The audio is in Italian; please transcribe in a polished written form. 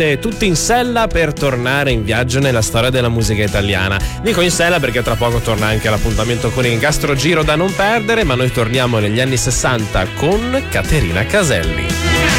siete tutti in sella per tornare in viaggio nella storia della musica italiana. Dico in sella perché tra poco torna anche l'appuntamento con il Gastrogiro da non perdere, ma noi torniamo negli anni 60 con Caterina Caselli.